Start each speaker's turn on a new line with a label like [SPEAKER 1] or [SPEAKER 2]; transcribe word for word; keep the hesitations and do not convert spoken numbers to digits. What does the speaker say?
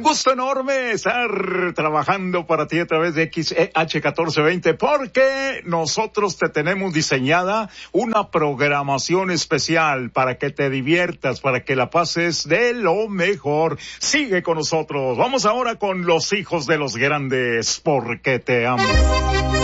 [SPEAKER 1] gusto enorme estar trabajando para ti a través de X E H catorce veinte, porque nosotros te tenemos diseñada una programación especial para que te diviertas, para que la pases de lo mejor. Sigue con nosotros. Vamos ahora con los hijos de los grandes, porque te amo.